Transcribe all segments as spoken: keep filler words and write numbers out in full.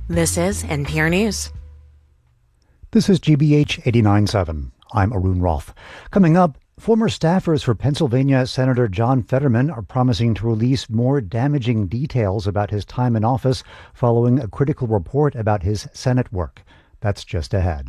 This is N P R News. This is G B H eighty-nine point seven. I'm Arun Roth. Coming up, former staffers for Pennsylvania Senator John Fetterman are promising to release more damaging details about his time in office following a critical report about his Senate work. That's just ahead.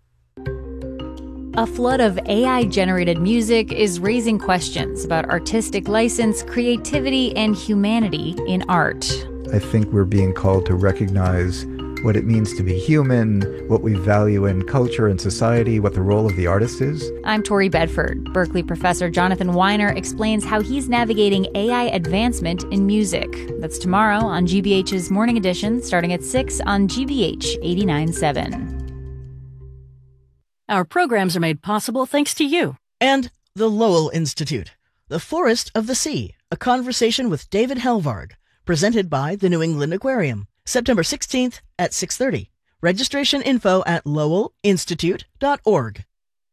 A flood of A I-generated music is raising questions about artistic license, creativity, and humanity in art. I think we're being called to recognize what it means to be human, what we value in culture and society, what the role of the artist is. I'm Tori Bedford. Berkeley professor Jonathan Weiner explains how he's navigating A I advancement in music. That's tomorrow on G B H's Morning Edition, starting at six on G B H eighty-nine point seven. Our programs are made possible thanks to you. And the Lowell Institute, The Forest of the Sea, a conversation with David Helvard, presented by the New England Aquarium, September sixteenth at six thirty. Registration info at lowell institute dot org.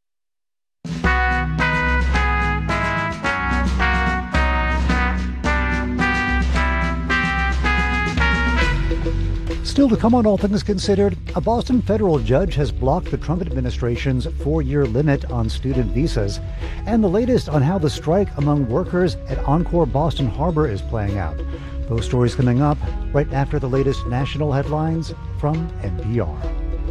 Still to come on All Things Considered, a Boston federal judge has blocked the Trump administration's four-year limit on student visas, and the latest on how the strike among workers at Encore Boston Harbor is playing out. Those stories coming up right after the latest national headlines from N P R.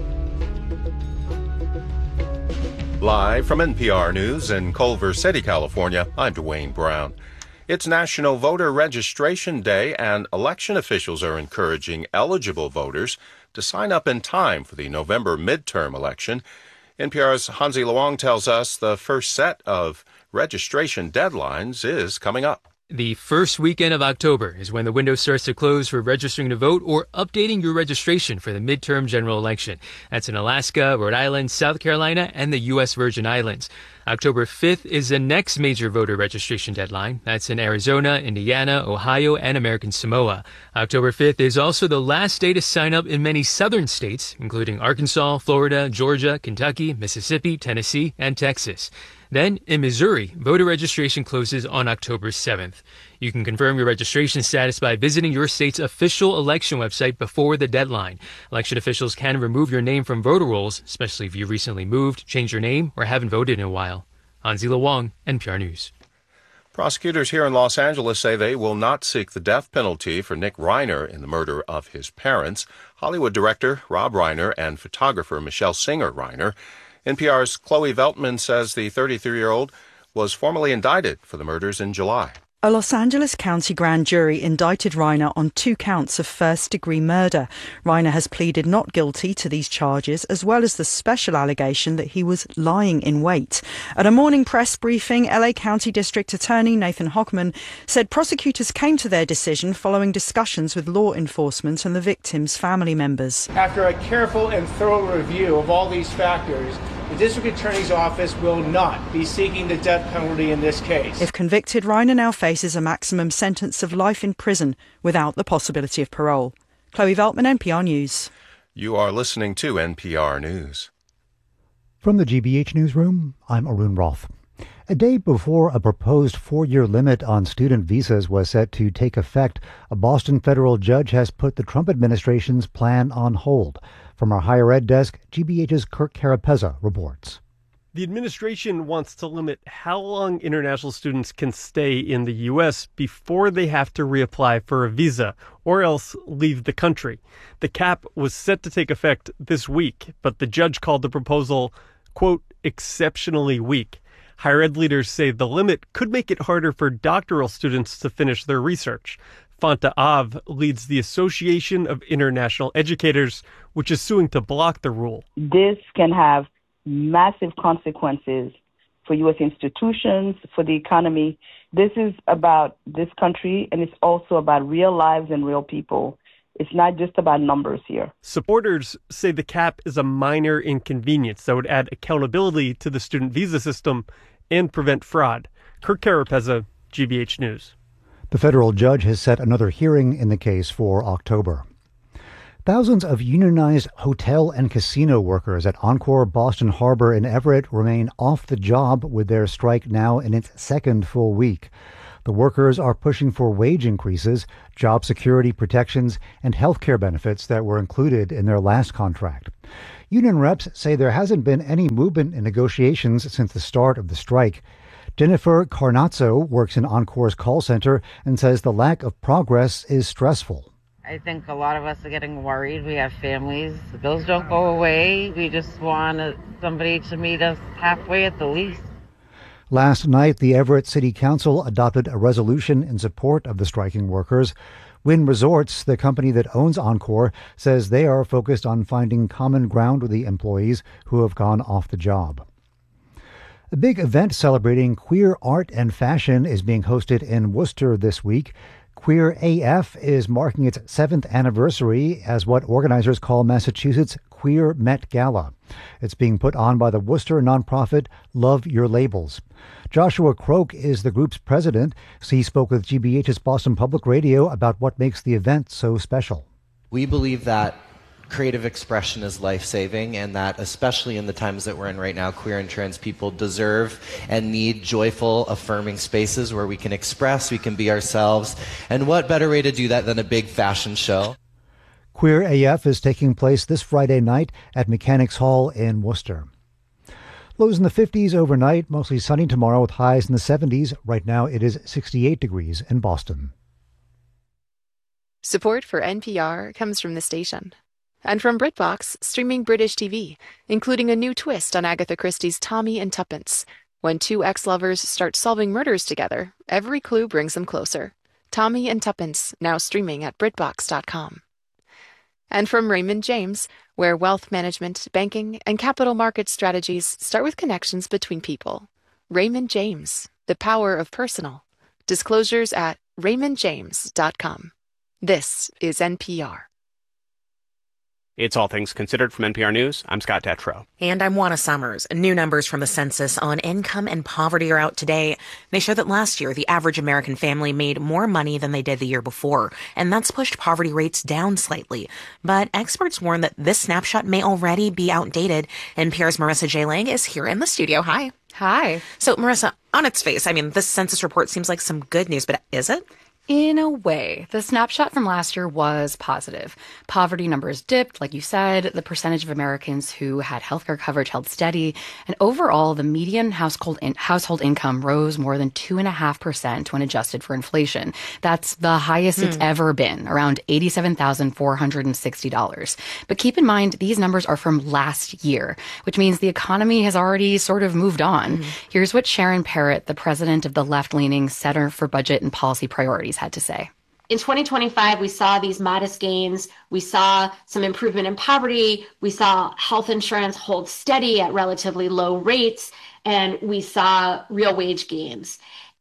Live from N P R News in Culver City, California, I'm Dwayne Brown. It's National Voter Registration Day, and election officials are encouraging eligible voters to sign up in time for the November midterm election. N P R's Hansi Luong tells us the first set of registration deadlines is coming up. The first weekend of October is when the window starts to close for registering to vote or updating your registration for the midterm general election. That's in Alaska, Rhode Island, South Carolina, and the U S Virgin Islands. October fifth is the next major voter registration deadline. That's in Arizona, Indiana, Ohio, and American Samoa. October fifth is also the last day to sign up in many southern states, including Arkansas, Florida, Georgia, Kentucky, Mississippi, Tennessee, and Texas. Then, in Missouri, voter registration closes on October seventh. You can confirm your registration status by visiting your state's official election website before the deadline. Election officials can remove your name from voter rolls, especially if you recently moved, changed your name, or haven't voted in a while. Hansi Luong, N P R News. Prosecutors here in Los Angeles say they will not seek the death penalty for Nick Reiner in the murder of his parents, Hollywood director Rob Reiner and photographer Michelle Singer Reiner. N P R's Chloe Veltman says the thirty-three-year-old was formally indicted for the murders in July. A Los Angeles County grand jury indicted Reiner on two counts of first-degree murder. Reiner has pleaded not guilty to these charges, as well as the special allegation that he was lying in wait. At a morning press briefing, L A County District Attorney Nathan Hochman said prosecutors came to their decision following discussions with law enforcement and the victims' family members. After a careful and thorough review of all these factors, the District Attorney's Office will not be seeking the death penalty in this case. If convicted, Reiner now faces a maximum sentence of life in prison without the possibility of parole. Chloe Veltman, N P R News. You are listening to N P R News. From the G B H Newsroom, I'm Arun Roth. A day before a proposed four-year limit on student visas was set to take effect, a Boston federal judge has put the Trump administration's plan on hold. From our higher ed desk, G B H's Kirk Carapezza reports. The administration wants to limit how long international students can stay in the U S before they have to reapply for a visa or else leave the country. The cap was set to take effect this week, but the judge called the proposal, quote, exceptionally weak. Higher ed leaders say the limit could make it harder for doctoral students to finish their research. Fanta Av leads the Association of International Educators, which is suing to block the rule. This can have massive consequences for U S institutions, for the economy. This is about this country, and it's also about real lives and real people. It's not just about numbers here. Supporters say the cap is a minor inconvenience that would add accountability to the student visa system and prevent fraud. Kirk Carapezza, G B H News. The federal judge has set another hearing in the case for October. Thousands of unionized hotel and casino workers at Encore Boston Harbor in Everett remain off the job with their strike now in its second full week. The workers are pushing for wage increases, job security protections, and health care benefits that were included in their last contract. Union reps say there hasn't been any movement in negotiations since the start of the strike. Jennifer Carnazzo works in Encore's call center and says the lack of progress is stressful. I think a lot of us are getting worried. We have families. The bills don't go away. We just want somebody to meet us halfway at the least. Last night, the Everett City Council adopted a resolution in support of the striking workers. Wynn Resorts, the company that owns Encore, says they are focused on finding common ground with the employees who have gone off the job. A big event celebrating queer art and fashion is being hosted in Worcester this week. Queer A F is marking its seventh anniversary as what organizers call Massachusetts' Queer Met Gala. It's being put on by the Worcester nonprofit Love Your Labels. Joshua Croak is the group's president. He spoke with G B H's Boston Public Radio about what makes the event so special. We believe that creative expression is life-saving, and that especially in the times that we're in right now, queer and trans people deserve and need joyful, affirming spaces where we can express, we can be ourselves. And what better way to do that than a big fashion show? Queer A F is taking place this Friday night at Mechanics Hall in Worcester. Lows in the fifties overnight, mostly sunny tomorrow with highs in the seventies. Right now it is sixty-eight degrees in Boston. Support for N P R comes from the station. And from BritBox, streaming British T V, including a new twist on Agatha Christie's Tommy and Tuppence. When two ex-lovers start solving murders together, every clue brings them closer. Tommy and Tuppence, now streaming at Britbox dot com. And from Raymond James, where wealth management, banking, and capital market strategies start with connections between people. Raymond James, the power of personal. Disclosures at Raymond James dot com. This is N P R. It's All Things Considered from N P R News. I'm Scott Detrow. And I'm Juana Summers. New numbers from the census on income and poverty are out today. They show that last year, the average American family made more money than they did the year before, and that's pushed poverty rates down slightly. But experts warn that this snapshot may already be outdated. N P R's Marissa J. Lang is here in the studio. Hi. Hi. So, Marissa, on its face, I mean, this census report seems like some good news, but is it? In a way, the snapshot from last year was positive. Poverty numbers dipped, like you said, the percentage of Americans who had healthcare coverage held steady, and overall, the median household in- household income rose more than two point five percent when adjusted for inflation. That's the highest mm. it's ever been, around eighty-seven thousand four hundred sixty dollars. But keep in mind, these numbers are from last year, which means the economy has already sort of moved on. Mm. Here's what Sharon Parrott, the president of the left-leaning Center for Budget and Policy Priorities, had to say. In twenty twenty-five, we saw these modest gains. We saw some improvement in poverty. We saw health insurance hold steady at relatively low rates, and we saw real wage gains.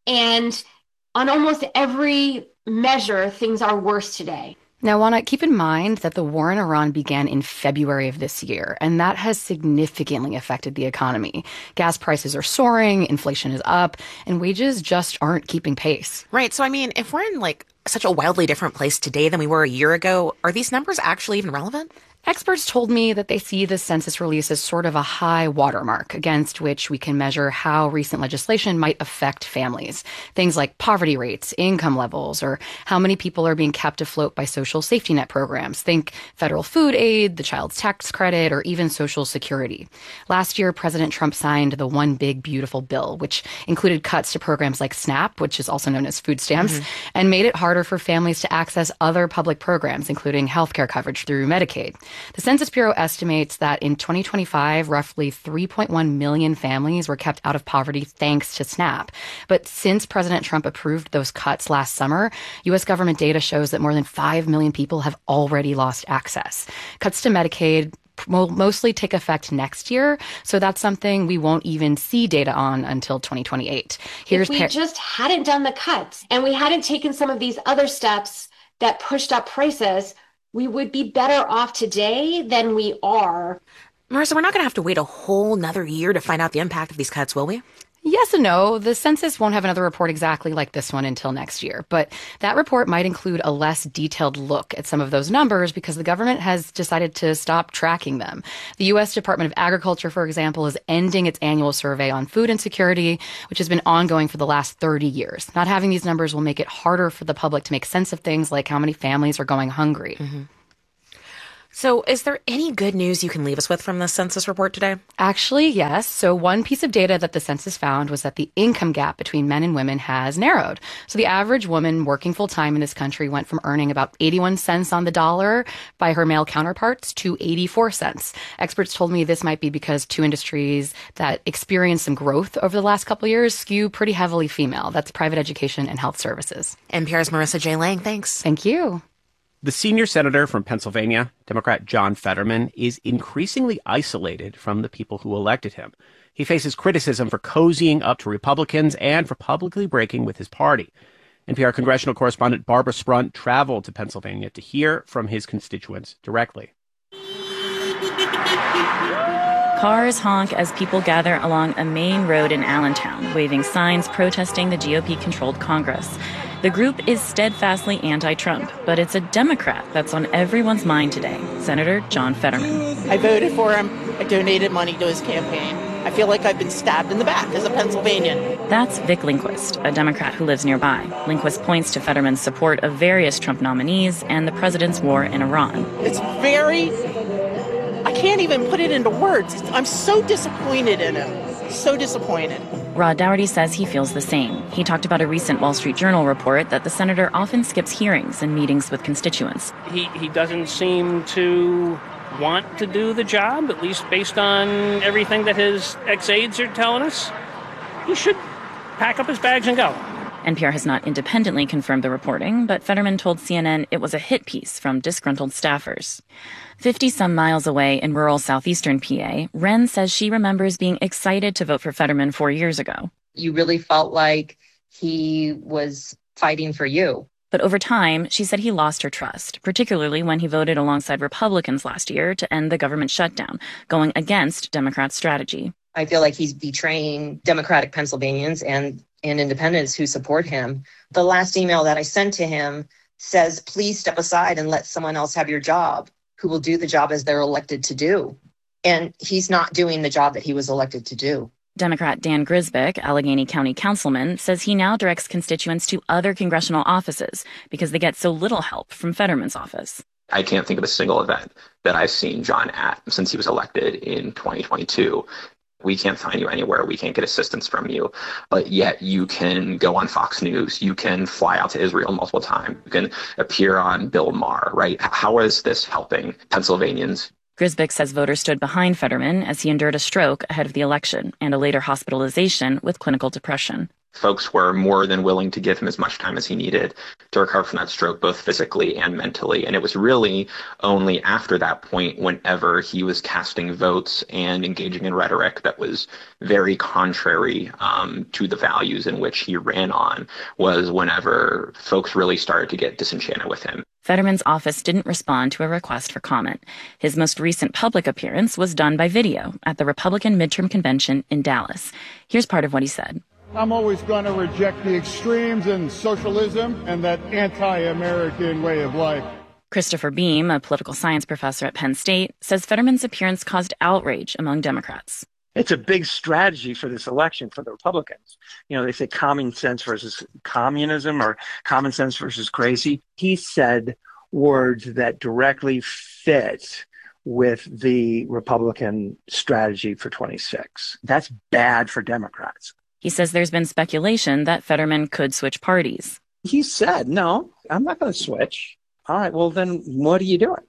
And on almost every measure, things are worse today. Now, Juana, keep in mind that the war in Iran began in February of this year, and that has significantly affected the economy. Gas prices are soaring, inflation is up, and wages just aren't keeping pace. Right. So, I mean, if we're in, like, such a wildly different place today than we were a year ago, are these numbers actually even relevant? Experts told me that they see the census release as sort of a high watermark against which we can measure how recent legislation might affect families. Things like poverty rates, income levels, or how many people are being kept afloat by social safety net programs. Think federal food aid, the child's tax credit, or even Social Security. Last year, President Trump signed the One Big Beautiful Bill, which included cuts to programs like SNAP, which is also known as food stamps, mm-hmm. and made it harder for families to access other public programs, including healthcare coverage through Medicaid. The Census Bureau estimates that in twenty twenty-five, roughly three point one million families were kept out of poverty thanks to SNAP. But since President Trump approved those cuts last summer, U S government data shows that more than five million people have already lost access. Cuts to Medicaid will mostly take effect next year, so that's something we won't even see data on until twenty twenty-eight. Here's if we par- just hadn't done the cuts and we hadn't taken some of these other steps that pushed up prices, we would be better off today than we are. Marissa, we're not going to have to wait a whole nother year to find out the impact of these cuts, will we? Yes and no. The census won't have another report exactly like this one until next year, but that report might include a less detailed look at some of those numbers because the government has decided to stop tracking them. The U S Department of Agriculture, for example, is ending its annual survey on food insecurity, which has been ongoing for the last thirty years. Not having these numbers will make it harder for the public to make sense of things like how many families are going hungry. Mm-hmm. So is there any good news you can leave us with from the census report today? Actually, yes. So one piece of data that the census found was that the income gap between men and women has narrowed. So the average woman working full time in this country went from earning about eighty-one cents on the dollar by her male counterparts to eighty-four cents. Experts told me this might be because two industries that experienced some growth over the last couple of years skew pretty heavily female. That's private education and health services. N P R's Marissa J. Lang, thanks. Thank you. The senior senator from Pennsylvania, Democrat John Fetterman, is increasingly isolated from the people who elected him. He faces criticism for cozying up to Republicans and for publicly breaking with his party. N P R congressional correspondent Barbara Sprunt traveled to Pennsylvania to hear from his constituents directly. Cars honk as people gather along a main road in Allentown, waving signs protesting the G O P-controlled Congress. The group is steadfastly anti-Trump, but it's a Democrat that's on everyone's mind today, Senator John Fetterman. I voted for him. I donated money to his campaign. I feel like I've been stabbed in the back as a Pennsylvanian. That's Vic Lindquist, a Democrat who lives nearby. Lindquist points to Fetterman's support of various Trump nominees and the president's war in Iran. It's very... I can't even put it into words. I'm so disappointed in him. So disappointed. Rod Dougherty says he feels the same. He talked about a recent Wall Street Journal report that the senator often skips hearings and meetings with constituents. He, he doesn't seem to want to do the job, at least based on everything that his ex-aides are telling us. He should pack up his bags and go. N P R has not independently confirmed the reporting, but Fetterman told C N N it was a hit piece from disgruntled staffers. Fifty-some miles away in rural southeastern P A, Wren says she remembers being excited to vote for Fetterman four years ago. You really felt like he was fighting for you. But over time, she said he lost her trust, particularly when he voted alongside Republicans last year to end the government shutdown, going against Democrat strategy. I feel like he's betraying Democratic Pennsylvanians and, and independents who support him. The last email that I sent to him says, please step aside and let someone else have your job, who will do the job as they're elected to do. And he's not doing the job that he was elected to do. Democrat Dan Grisbick, Allegheny County councilman, says he now directs constituents to other congressional offices because they get so little help from Fetterman's office. I can't think of a single event that I've seen John at since he was elected in twenty twenty-two. We can't find you anywhere. We can't get assistance from you. But yet you can go on Fox News. You can fly out to Israel multiple times. You can appear on Bill Maher, right? How is this helping Pennsylvanians? Grisbick says voters stood behind Fetterman as he endured a stroke ahead of the election and a later hospitalization with clinical depression. Folks were more than willing to give him as much time as he needed to recover from that stroke, both physically and mentally. And it was really only after that point, whenever he was casting votes and engaging in rhetoric that was very contrary um, to the values in which he ran on, was whenever folks really started to get disenchanted with him. Fetterman's office didn't respond to a request for comment. His most recent public appearance was done by video at the Republican midterm convention in Dallas. Here's part of what he said. I'm always going to reject the extremes in socialism and that anti-American way of life. Christopher Beam, a political science professor at Penn State, says Fetterman's appearance caused outrage among Democrats. It's a big strategy for this election for the Republicans. You know, they say common sense versus communism or common sense versus crazy. He said words that directly fit with the Republican strategy for twenty-six. That's bad for Democrats. He says there's been speculation that Fetterman could switch parties. He said, no, I'm not going to switch. All right, well, then what are you doing?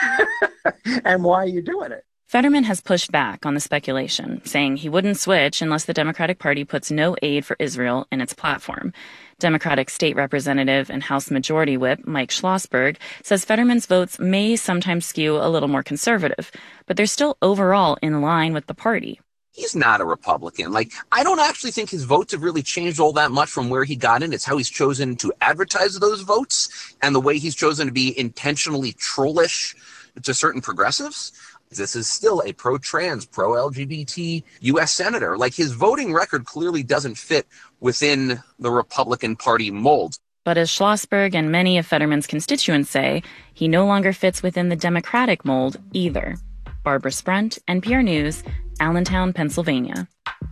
And why are you doing it? Fetterman has pushed back on the speculation, saying he wouldn't switch unless the Democratic Party puts no aid for Israel in its platform. Democratic State Representative and House Majority Whip Mike Schlossberg says Fetterman's votes may sometimes skew a little more conservative, but they're still overall in line with the party. He's not a Republican. Like, I don't actually think his votes have really changed all that much from where he got in. It's how he's chosen to advertise those votes and the way he's chosen to be intentionally trollish to certain progressives. This is still a pro-trans, pro-L G B T U S senator. Like, his voting record clearly doesn't fit within the Republican Party mold. But as Schlossberg and many of Fetterman's constituents say, he no longer fits within the Democratic mold either. Barbara Sprunt, N P R News, Allentown, Pennsylvania.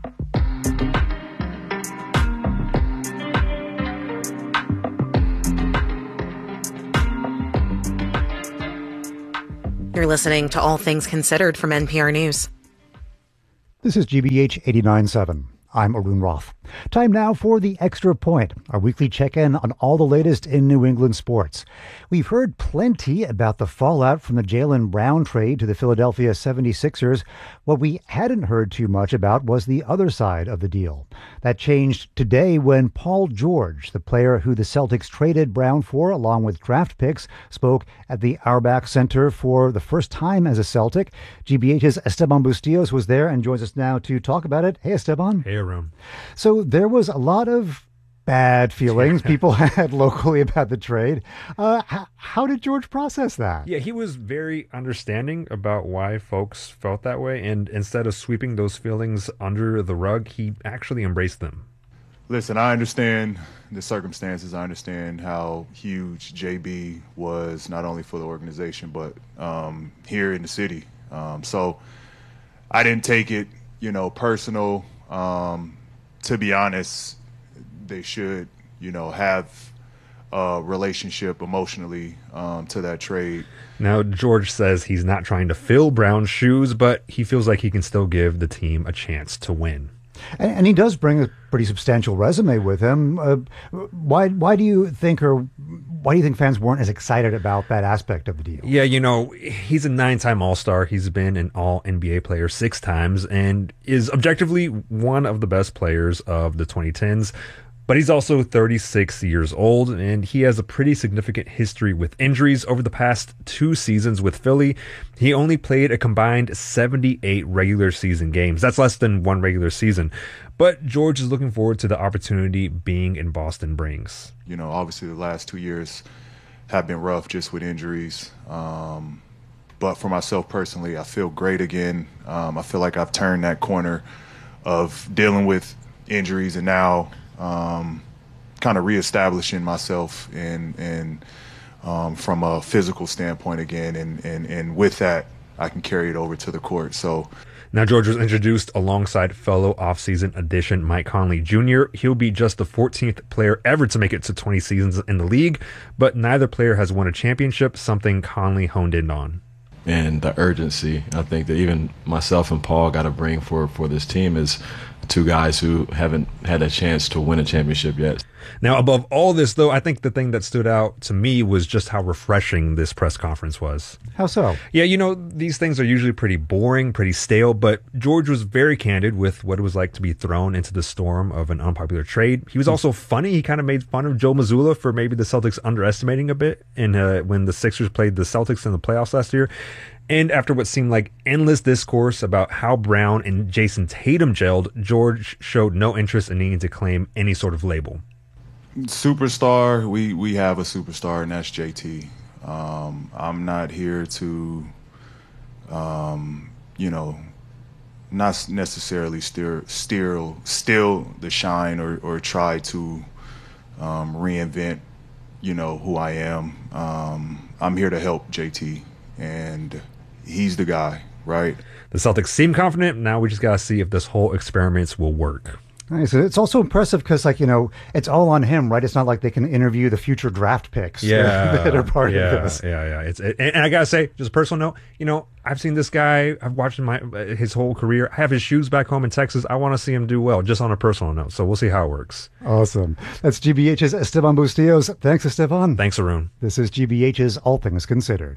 You're listening to All Things Considered from N P R News. This is G B H eighty-nine point seven. I'm Arun Roth. Time now for the Extra Point, our weekly check-in on all the latest in New England sports. We've heard plenty about the fallout from the Jaylen Brown trade to the Philadelphia seventy-sixers. What we hadn't heard too much about was the other side of the deal. That changed today when Paul George, the player who the Celtics traded Brown for, along with draft picks, spoke at the Auerbach Center for the first time as a Celtic. G B H's Esteban Bustillos was there and joins us now to talk about it. Hey, Esteban. Hey, Arun. So there was a lot of bad feelings people had locally about the trade. Uh, how, how did George process that? Yeah, he was very understanding about why folks felt that way. And instead of sweeping those feelings under the rug, he actually embraced them. Listen, I understand the circumstances. I understand how huge J B was, not only for the organization, but um, here in the city. Um, so I didn't take it, you know, personal. Um, to be honest, they should, you know, have a relationship emotionally um, to that trade. Now, George says he's not trying to fill Brown's shoes, but he feels like he can still give the team a chance to win. And, and he does bring a pretty substantial resume with him. Uh, why why do you think, or why do you think fans weren't as excited about that aspect of the deal? Yeah, you know, he's a nine-time All-Star. He's been an All-N B A player six times and is objectively one of the best players of the twenty tens. But he's also thirty-six years old, and he has a pretty significant history with injuries. Over the past two seasons with Philly, he only played a combined seventy-eight regular season games. That's less than one regular season. But George is looking forward to the opportunity being in Boston brings. You know, obviously the last two years have been rough just with injuries. Um, but for myself personally, I feel great again. Um, I feel like I've turned that corner of dealing with injuries and now Um, kind of reestablishing myself and and um, from a physical standpoint again, and, and, and with that, I can carry it over to the court. So now George was introduced alongside fellow offseason addition Mike Conley Junior He'll be just the fourteenth player ever to make it to twenty seasons in the league, but neither player has won a championship, something Conley honed in on. And the urgency, I think that even myself and Paul got to bring for, for this team is two guys who haven't had a chance to win a championship yet. Now, above all this, though, I think the thing that stood out to me was just how refreshing this press conference was. How so? Yeah, you know, these things are usually pretty boring, pretty stale, but George was very candid with what it was like to be thrown into the storm of an unpopular trade. He was also funny. He kind of made fun of Joe Mazzulla for maybe the Celtics underestimating a bit in uh, when the Sixers played the Celtics in the playoffs last year. And after what seemed like endless discourse about how Brown and Jason Tatum gelled, George showed no interest in needing to claim any sort of label. Superstar, we, we have a superstar, and that's J T. Um, I'm not here to, um, you know, not necessarily steer, steer, steal the shine or, or try to um, reinvent, you know, who I am. Um, I'm here to help J T, and he's the guy, right? The Celtics seem confident. Now we just got to see if this whole experiment will work. Nice. It's also impressive because, like, you know, it's all on him, right? It's not like they can interview the future draft picks yeah, that are part yeah, of this. Yeah, yeah. It's it, and I gotta say, just a personal note, you know, I've seen this guy. I've watched him my his whole career. I have his shoes back home in Texas. I want to see him do well, just on a personal note. So we'll see how it works. Awesome. That's G B H's Esteban Bustillos. Thanks, Esteban. Thanks, Arun. This is G B H's All Things Considered.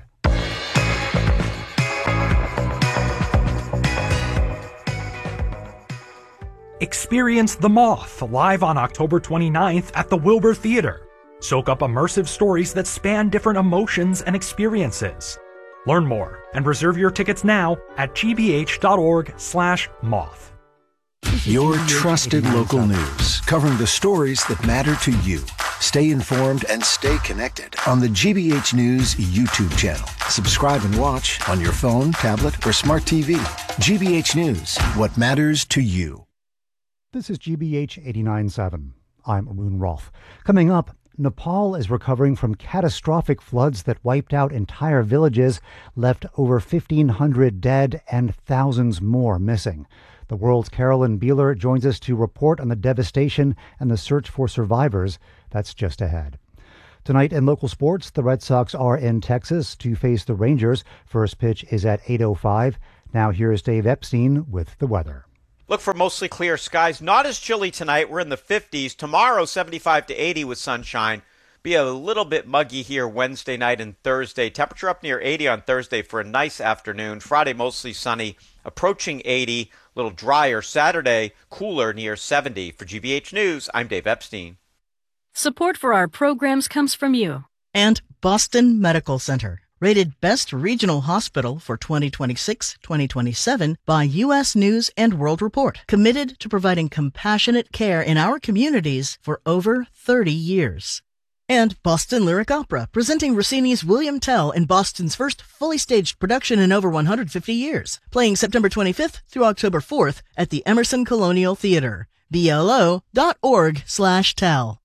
Experience The Moth live on October twenty-ninth at the Wilbur Theater. Soak up immersive stories that span different emotions and experiences. Learn more and reserve your tickets now at gbh.org slash moth. Your trusted local news, covering the stories that matter to you. Stay informed and stay connected on the G B H News YouTube channel. Subscribe and watch on your phone, tablet, or smart T V. G B H News, what matters to you. This is G B H eighty-nine point seven. I'm Arun Roth. Coming up, Nepal is recovering from catastrophic floods that wiped out entire villages, left over fifteen hundred dead and thousands more missing. The world's Carolyn Beeler joins us to report on the devastation and the search for survivors. That's just ahead. Tonight in local sports, the Red Sox are in Texas to face the Rangers. First pitch is at eight oh five. Now here's Dave Epstein with the weather. Look for mostly clear skies. Not as chilly tonight. We're in the fifties. Tomorrow, seventy-five to eighty with sunshine. Be a little bit muggy here Wednesday night and Thursday. Temperature up near eighty on Thursday for a nice afternoon. Friday, mostly sunny, approaching eighty. A little drier. Saturday, cooler near seventy. For G B H News, I'm Dave Epstein. Support for our programs comes from you. And Boston Medical Center, rated Best Regional Hospital for twenty twenty-six twenty twenty-seven by U S News and World Report. Committed to providing compassionate care in our communities for over thirty years. And Boston Lyric Opera, presenting Rossini's William Tell in Boston's first fully staged production in over one hundred fifty years. Playing September twenty-fifth through October fourth at the Emerson Colonial Theater. B L O dot org slash tell.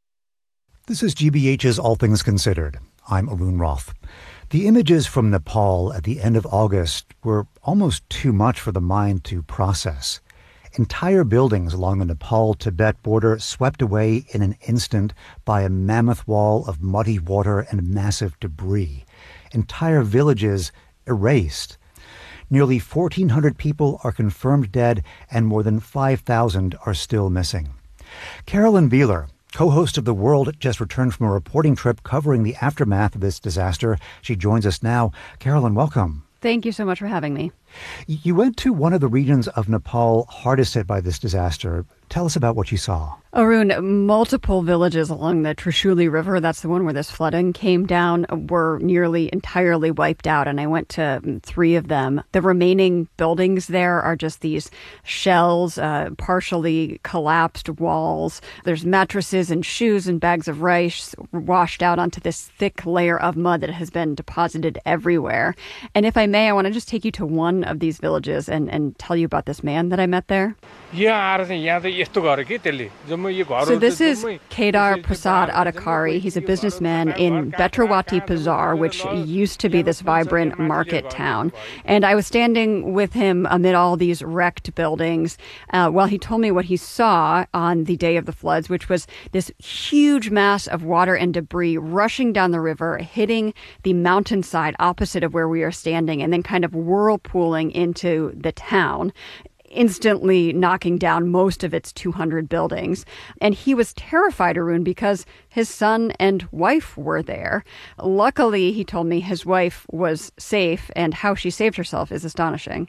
This is G B H's All Things Considered. I'm Arun Roth. The images from Nepal at the end of August were almost too much for the mind to process. Entire buildings along the Nepal-Tibet border swept away in an instant by a mammoth wall of muddy water and massive debris. Entire villages erased. Nearly fourteen hundred people are confirmed dead and more than five thousand are still missing. Carolyn Beeler, co-host of The World, just returned from a reporting trip covering the aftermath of this disaster. She joins us now. Carolyn, welcome. Thank you so much for having me. You went to one of the regions of Nepal hardest hit by this disaster. Tell us about what you saw. Arun, multiple villages along the Trishuli River, that's the one where this flooding came down, were nearly entirely wiped out, and I went to three of them. The remaining buildings there are just these shells, uh, partially collapsed walls. There's mattresses and shoes and bags of rice washed out onto this thick layer of mud that has been deposited everywhere. And if I may, I want to just take you to one of these villages and, and tell you about this man that I met there. So this is Kedar Prasad Adhikari. He's a businessman in Betrawati Bazaar, which used to be this vibrant market town. And I was standing with him amid all these wrecked buildings uh, while he told me what he saw on the day of the floods, which was this huge mass of water and debris rushing down the river, hitting the mountainside opposite of where we are standing, and then kind of whirlpooling into the town, instantly knocking down most of its two hundred buildings. And he was terrified, Arun, because his son and wife were there. Luckily, he told me his wife was safe, and how she saved herself is astonishing.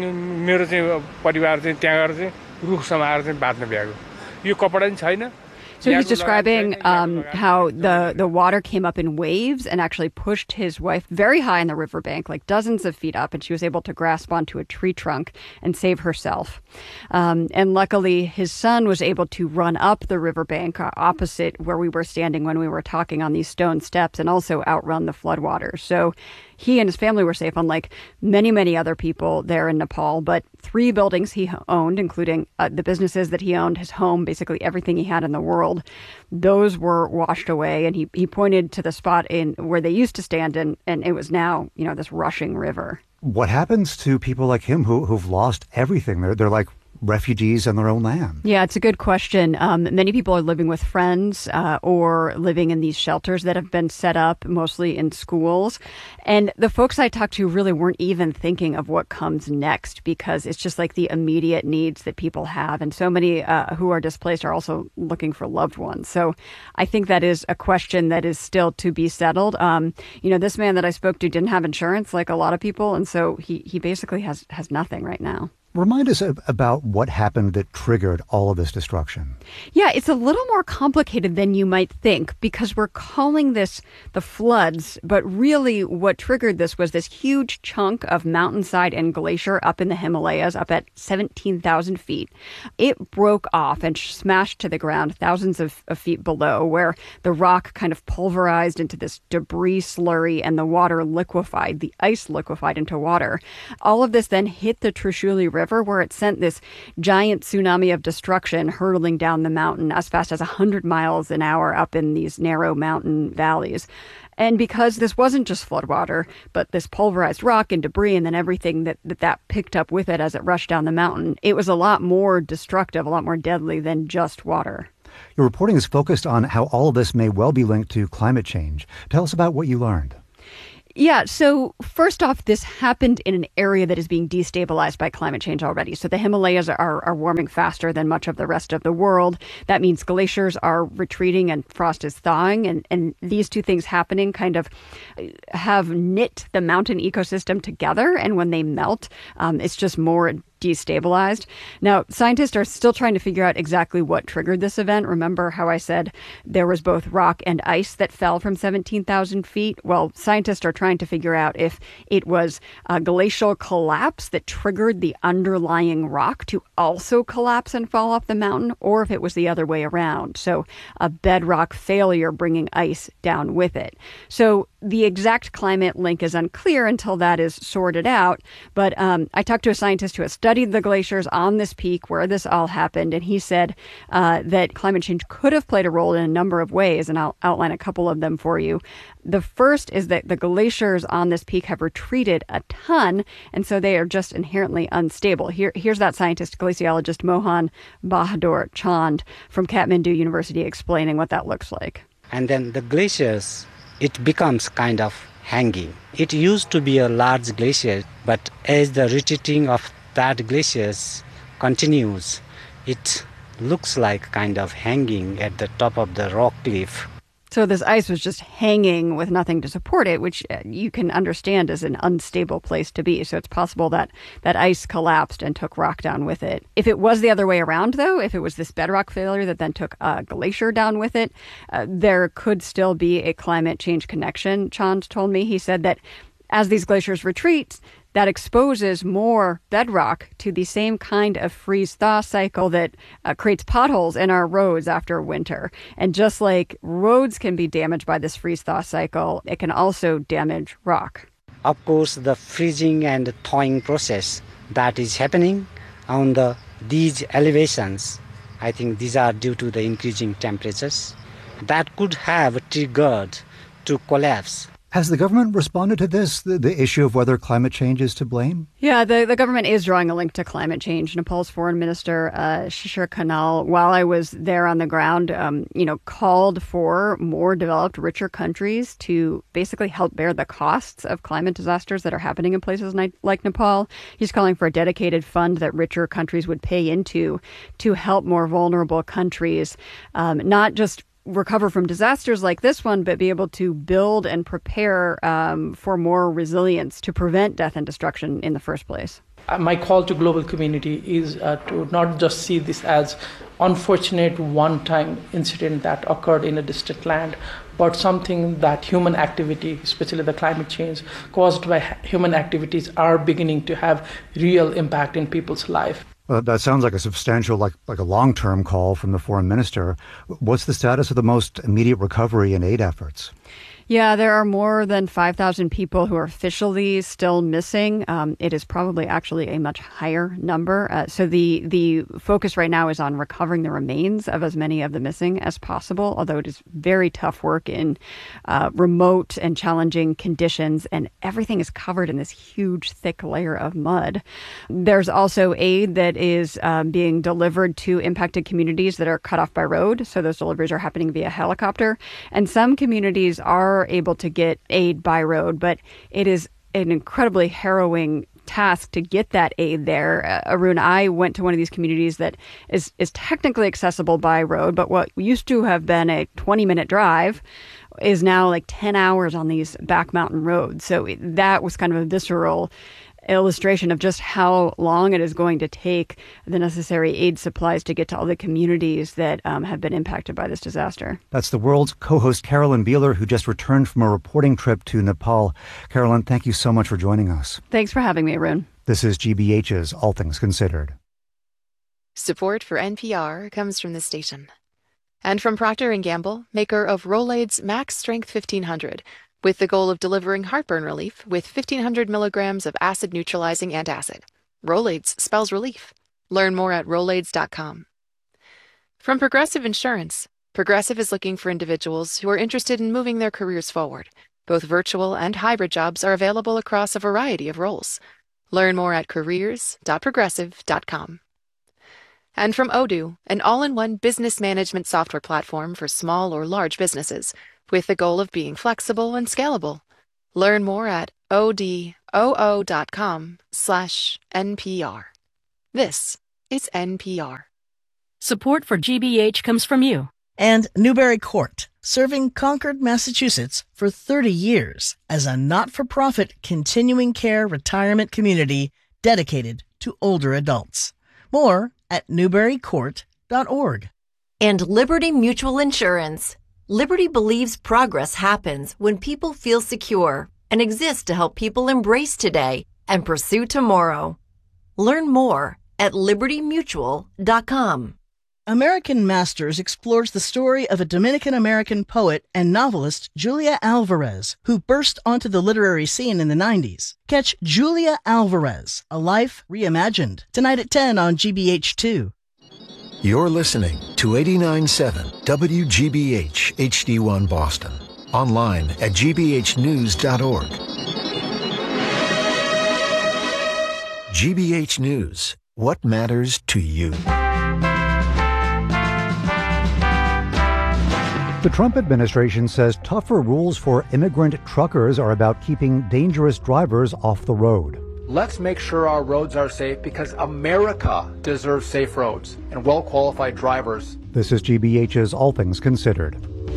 So he's describing um, how the, the water came up in waves and actually pushed his wife very high in the riverbank, like dozens of feet up, and she was able to grasp onto a tree trunk and save herself. Um, and luckily, his son was able to run up the riverbank uh, opposite where we were standing when we were talking on these stone steps, and also outrun the floodwaters. So he and his family were safe, unlike many, many other people there in Nepal. But three buildings he owned, including uh, the businesses that he owned, his home, basically everything he had in the world, those were washed away. And he, he pointed to the spot in where they used to stand, and, and it was now, you know, this rushing river. What happens to people like him who, who've lost everything? They're, they're like refugees in their own land? Yeah, it's a good question. Um, many people are living with friends uh, or living in these shelters that have been set up, mostly in schools. And the folks I talked to really weren't even thinking of what comes next, because it's just like the immediate needs that people have. And so many uh, who are displaced are also looking for loved ones. So I think that is a question that is still to be settled. Um, you know, this man that I spoke to didn't have insurance like a lot of people. And so he, he basically has, has nothing right now. Remind us of, about what happened that triggered all of this destruction. Yeah, it's a little more complicated than you might think because we're calling this the floods, but really what triggered this was this huge chunk of mountainside and glacier up in the Himalayas, up at seventeen thousand feet. It broke off and smashed to the ground thousands of, of feet below, where the rock kind of pulverized into this debris slurry and the water liquefied, the ice liquefied into water. All of this then hit the Trishuli River, where it sent this giant tsunami of destruction hurtling down the mountain as fast as one hundred miles an hour up in these narrow mountain valleys. And because this wasn't just floodwater, but this pulverized rock and debris and then everything that, that that picked up with it as it rushed down the mountain, it was a lot more destructive, a lot more deadly than just water. Your reporting is focused on how all of this may well be linked to climate change. Tell us about what you learned. Yeah, so first off, this happened in an area that is being destabilized by climate change already. So the Himalayas are, are warming faster than much of the rest of the world. That means glaciers are retreating and frost is thawing. And, and these two things happening kind of have knit the mountain ecosystem together. And when they melt, um, it's just more destabilized. Now, scientists are still trying to figure out exactly what triggered this event. Remember how I said there was both rock and ice that fell from seventeen thousand feet? Well, scientists are trying to figure out if it was a glacial collapse that triggered the underlying rock to also collapse and fall off the mountain, or if it was the other way around. So a bedrock failure bringing ice down with it. So the exact climate link is unclear until that is sorted out. But um, I talked to a scientist who has studied the glaciers on this peak where this all happened, and he said uh, that climate change could have played a role in a number of ways, and I'll outline a couple of them for you. The first is that the glaciers on this peak have retreated a ton, and so they are just inherently unstable. Here, here's that scientist, glaciologist Mohan Bahadur Chand from Kathmandu University explaining what that looks like. And then the glaciers, it becomes kind of hanging. It used to be a large glacier, but as the retreating of that glaciers continues, it looks like kind of hanging at the top of the rock cliff. So this ice was just hanging with nothing to support it, which you can understand is an unstable place to be. So it's possible that that ice collapsed and took rock down with it. If it was the other way around, though, if it was this bedrock failure that then took a glacier down with it, uh, there could still be a climate change connection, Chand told me. He said that as these glaciers retreat, that exposes more bedrock to the same kind of freeze-thaw cycle that uh, creates potholes in our roads after winter. And just like roads can be damaged by this freeze-thaw cycle, it can also damage rock. Of course, the freezing and thawing process that is happening on the these elevations, I think these are due to the increasing temperatures, that could have triggered to collapse. Has the government responded to this, the, the issue of whether climate change is to blame? Yeah, the, the government is drawing a link to climate change. Nepal's foreign minister, uh, Shishir Khanal, while I was there on the ground, um, you know, called for more developed, richer countries to basically help bear the costs of climate disasters that are happening in places like, like Nepal. He's calling for a dedicated fund that richer countries would pay into to help more vulnerable countries, um, not just recover from disasters like this one, but be able to build and prepare um, for more resilience to prevent death and destruction in the first place. Uh, my call to global community is uh, to not just see this as unfortunate one-time incident that occurred in a distant land, but something that human activity, especially the climate change caused by human activities, are beginning to have real impact in people's life. Well, that sounds like a substantial, like like a long-term call from the foreign minister. What's the status of the most immediate recovery and aid efforts? Yeah, there are more than five thousand people who are officially still missing. Um, it is probably actually a much higher number. Uh, so the the focus right now is on recovering the remains of as many of the missing as possible, although it is very tough work in uh, remote and challenging conditions, and everything is covered in this huge, thick layer of mud. There's also aid that is um, being delivered to impacted communities that are cut off by road. So those deliveries are happening via helicopter. And some communities are able to get aid by road, but it is an incredibly harrowing task to get that aid there. Uh, Arun, I went to one of these communities that is, is technically accessible by road, but what used to have been a twenty minute drive is now like ten hours on these back mountain roads. So it, that was kind of a visceral illustration of just how long it is going to take the necessary aid supplies to get to all the communities that um, have been impacted by this disaster. That's the World's co-host Carolyn Beeler, who just returned from a reporting trip to Nepal. Carolyn, thank you so much for joining us. Thanks for having me, Arun. This is G B H's All Things Considered. Support for N P R comes from this station. And from Procter and Gamble, maker of Rolaids Max Strength fifteen hundred, with the goal of delivering heartburn relief with fifteen hundred milligrams of acid-neutralizing antacid. Rolaids spells relief. Learn more at Rolaids dot com. From Progressive Insurance, Progressive is looking for individuals who are interested in moving their careers forward. Both virtual and hybrid jobs are available across a variety of roles. Learn more at careers dot progressive dot com. And from Odoo, an all-in-one business management software platform for small or large businesses, with the goal of being flexible and scalable. Learn more at odoo dot com slash N P R. This is N P R. Support for G B H comes from you. And Newbury Court, serving Concord, Massachusetts for thirty years as a not-for-profit continuing care retirement community dedicated to older adults. More at newbury court dot org. And Liberty Mutual Insurance. Liberty believes progress happens when people feel secure and exists to help people embrace today and pursue tomorrow. Learn more at liberty mutual dot com. American Masters explores the story of a Dominican-American poet and novelist, Julia Alvarez, who burst onto the literary scene in the nineties. Catch Julia Alvarez, A Life Reimagined, tonight at ten on G B H two. You're listening to eighty-nine point seven W G B H H D one Boston. Online at G B H news dot org. G B H News. What matters to you? The Trump administration says tougher rules for immigrant truckers are about keeping dangerous drivers off the road. Let's make sure our roads are safe because America deserves safe roads and well-qualified drivers. This is G B H's All Things Considered.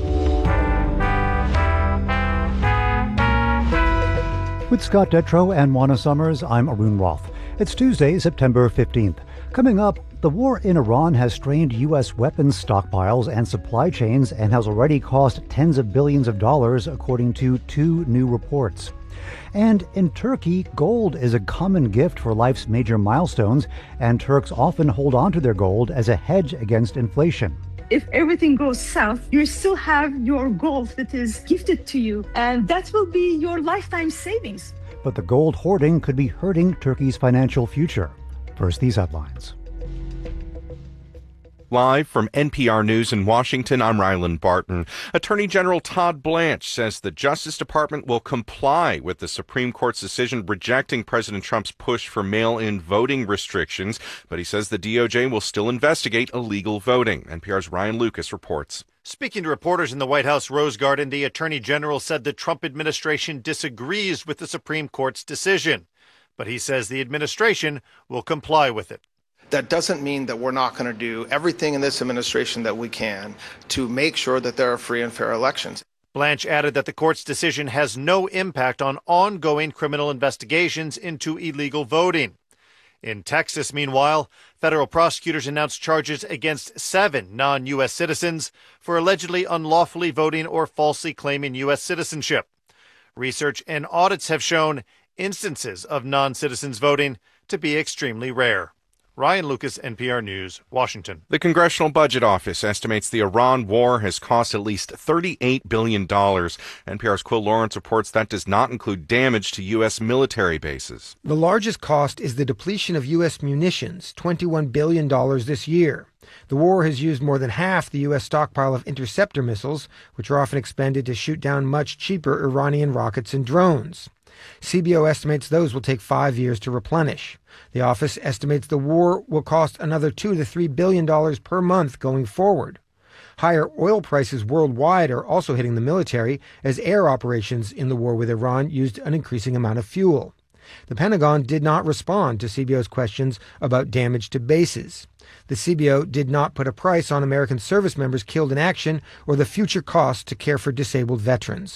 With Scott Detrow and Juana Summers, I'm Arun Roth. It's Tuesday, September fifteenth. Coming up, the war in Iran has strained U S weapons stockpiles and supply chains and has already cost tens of billions of dollars, according to two new reports. And in Turkey, gold is a common gift for life's major milestones, and Turks often hold on to their gold as a hedge against inflation. If everything goes south, you still have your gold that is gifted to you, and that will be your lifetime savings. But the gold hoarding could be hurting Turkey's financial future. First, these headlines. Live from N P R News in Washington, I'm Ryland Barton. Attorney General Todd Blanche says the Justice Department will comply with the Supreme Court's decision rejecting President Trump's push for mail-in voting restrictions, but he says the D O J will still investigate illegal voting. N P R's Ryan Lucas reports. Speaking to reporters in the White House Rose Garden, the Attorney General said the Trump administration disagrees with the Supreme Court's decision, but he says the administration will comply with it. That doesn't mean that we're not going to do everything in this administration that we can to make sure that there are free and fair elections. Blanche added that the court's decision has no impact on ongoing criminal investigations into illegal voting. In Texas, meanwhile, federal prosecutors announced charges against seven non-U S citizens for allegedly unlawfully voting or falsely claiming U S citizenship. Research and audits have shown instances of non-citizens voting to be extremely rare. Ryan Lucas, N P R News, Washington. The Congressional Budget Office estimates the Iran war has cost at least thirty-eight billion dollars. N P R's Quill Lawrence reports that does not include damage to U S military bases. The largest cost is the depletion of U S munitions, twenty-one billion dollars this year. The war has used more than half the U S stockpile of interceptor missiles, which are often expended to shoot down much cheaper Iranian rockets and drones. C B O estimates those will take five years to replenish. The office estimates the war will cost another two to three billion dollars per month going forward. Higher oil prices worldwide are also hitting the military, as air operations in the war with Iran used an increasing amount of fuel. The Pentagon did not respond to C B O's questions about damage to bases. The C B O did not put a price on American service members killed in action or the future costs to care for disabled veterans.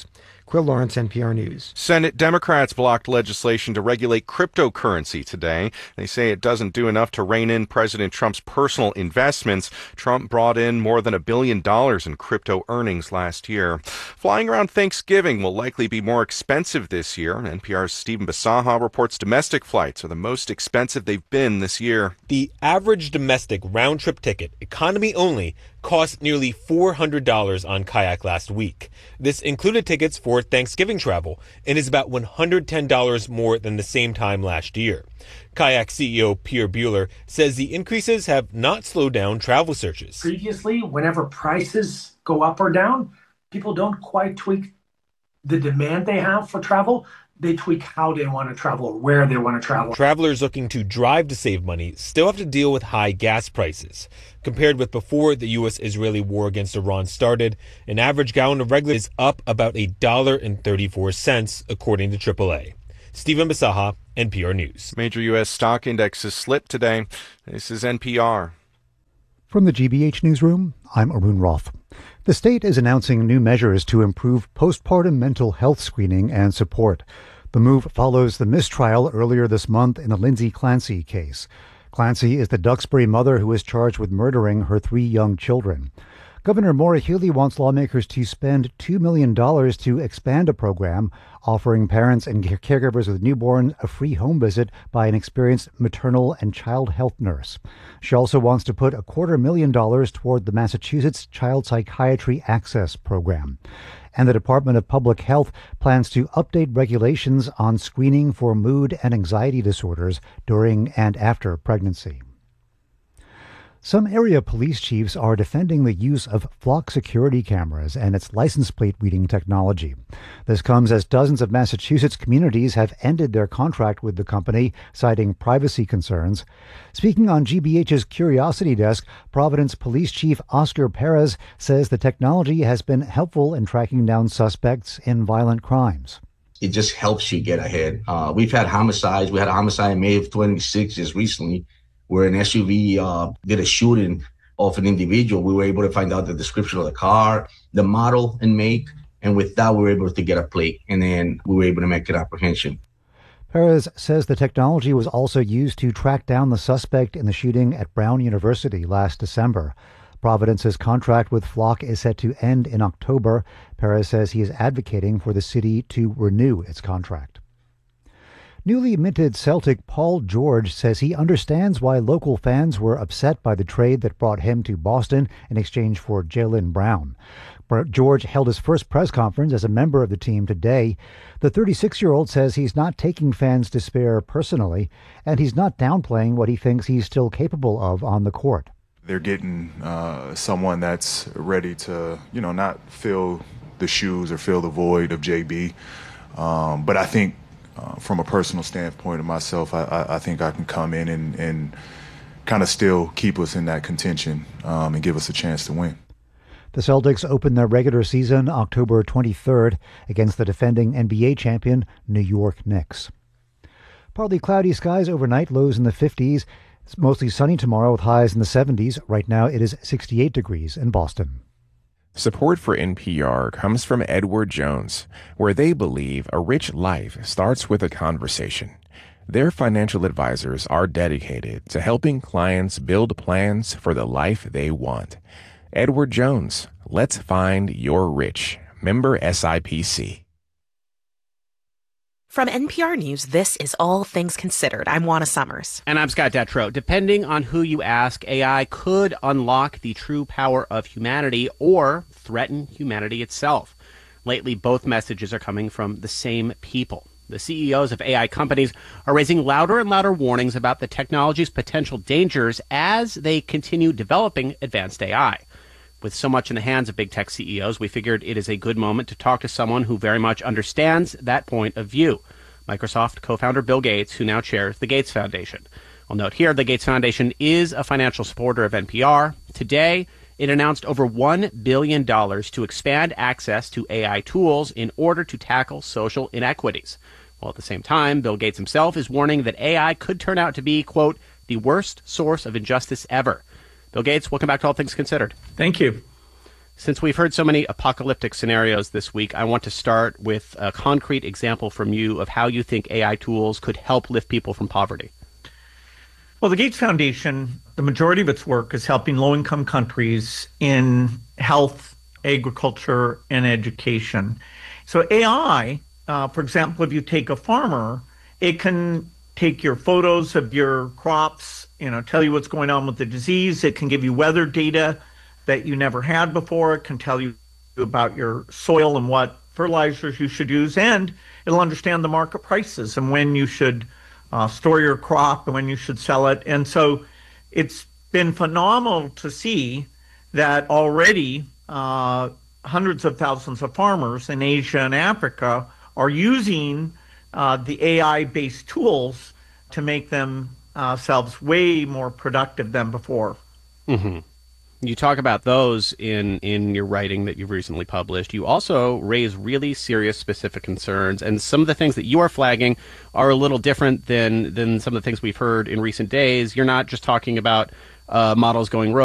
Quill Lawrence, N P R News. Senate Democrats blocked legislation to regulate cryptocurrency today. They say it doesn't do enough to rein in President Trump's personal investments. Trump brought in more than a billion dollars in crypto earnings last year. Flying around Thanksgiving will likely be more expensive this year. N P R's Stephen Basaha reports domestic flights are the most expensive they've been this year. The average domestic round-trip ticket, economy only, cost nearly four hundred dollars on Kayak last week. This included tickets for Thanksgiving travel and is about one hundred ten dollars more than the same time last year. Kayak C E O Pierre Bueller says the increases have not slowed down travel searches. Previously, whenever prices go up or down, people don't quite tweak the demand they have for travel. They tweak how they want to travel or where they want to travel. Travelers looking to drive to save money still have to deal with high gas prices. Compared with before the U S Israeli war against Iran started, an average gallon of regular is up about a dollar and thirty-four cents, according to triple A. Stephen Basaha, N P R News. Major U S stock indexes slipped today. This is N P R. From the G B H Newsroom, I'm Arun Roth. The state is announcing new measures to improve postpartum mental health screening and support. The move follows the mistrial earlier this month in the Lindsay Clancy case. Clancy is the Duxbury mother who is charged with murdering her three young children. Governor Maura Healey wants lawmakers to spend two million dollars to expand a program offering parents and caregivers with newborns a free home visit by an experienced maternal and child health nurse. She also wants to put a quarter million dollars toward the Massachusetts Child Psychiatry Access Program. And the Department of Public Health plans to update regulations on screening for mood and anxiety disorders during and after pregnancy. Some area police chiefs are defending the use of Flock security cameras and its license plate reading technology. This comes as dozens of Massachusetts communities have ended their contract with the company, citing privacy concerns. Speaking on G B H's Curiosity Desk, Providence Police Chief Oscar Perez says the technology has been helpful in tracking down suspects in violent crimes. It just helps you get ahead. Uh, we've had homicides. We had a homicide in May of twenty-six just recently, where an S U V uh, did a shooting of an individual. We were able to find out the description of the car, the model and make, and with that, we were able to get a plate, and then we were able to make an apprehension. Perez says the technology was also used to track down the suspect in the shooting at Brown University last December. Providence's contract with Flock is set to end in October. Perez says he is advocating for the city to renew its contract. Newly minted Celtic Paul George says he understands why local fans were upset by the trade that brought him to Boston in exchange for Jaylen Brown. George held his first press conference as a member of the team today. The thirty-six-year-old says he's not taking fans' despair personally, and he's not downplaying what he thinks he's still capable of on the court. They're getting uh, someone that's ready to, you know, not fill the shoes or fill the void of J B. Um, but I think Uh, from a personal standpoint of myself, I, I, I think I can come in and, and kind of still keep us in that contention um, and give us a chance to win. The Celtics open their regular season October twenty-third against the defending N B A champion New York Knicks. Partly cloudy skies overnight, lows in the fifties. It's mostly sunny tomorrow with highs in the seventies. Right now it is sixty-eight degrees in Boston. Support for N P R comes from Edward Jones, where they believe a rich life starts with a conversation. Their financial advisors are dedicated to helping clients build plans for the life they want. Edward Jones, let's find your rich. Member S I P C. From N P R News, this is All Things Considered. I'm Juana Summers. And I'm Scott Detrow. Depending on who you ask, A I could unlock the true power of humanity or threaten humanity itself. Lately, both messages are coming from the same people. The C E Os of A I companies are raising louder and louder warnings about the technology's potential dangers as they continue developing advanced A I. With so much in the hands of big tech C E Os, we figured it is a good moment to talk to someone who very much understands that point of view. Microsoft co-founder Bill Gates, who now chairs the Gates Foundation. I'll note here, the Gates Foundation is a financial supporter of N P R. Today, it announced over one billion dollars to expand access to A I tools in order to tackle social inequities. While at the same time, Bill Gates himself is warning that A I could turn out to be, quote, the worst source of injustice ever. Bill Gates, welcome back to All Things Considered. Thank you. Since we've heard so many apocalyptic scenarios this week, I want to start with a concrete example from you of how you think A I tools could help lift people from poverty. Well, the Gates Foundation, the majority of its work is helping low-income countries in health, agriculture, and education. So A I, uh, for example, if you take a farmer, it can take your photos of your crops, you know, tell you what's going on with the disease. It can give you weather data that you never had before. It can tell you about your soil and what fertilizers you should use, and it'll understand the market prices and when you should uh, store your crop and when you should sell it. And so it's been phenomenal to see that already uh, hundreds of thousands of farmers in Asia and Africa are using uh, the A I-based tools to make themselves way more productive than before. Mm-hmm. You talk about those in, in your writing that you've recently published. You also raise really serious specific concerns, and some of the things that you are flagging are a little different than, than some of the things we've heard in recent days. You're not just talking about uh, models going rogue.